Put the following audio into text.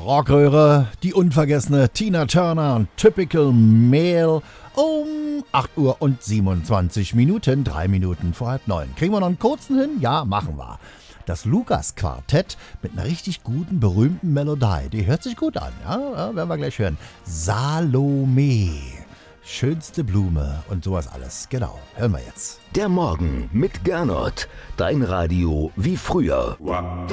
Rockröhre, die unvergessene Tina Turner und Typical Male um 8 Uhr und 27 Minuten, 3 Minuten vor 8:30. Kriegen wir noch einen kurzen hin? Ja, machen wir. Das Lukas-Quartett mit einer richtig guten, berühmten Melodie. Die hört sich gut an, ja, werden wir gleich hören. Salome, schönste Blume und sowas alles. Genau, hören wir jetzt. Der Morgen mit Gernot, dein Radio wie früher.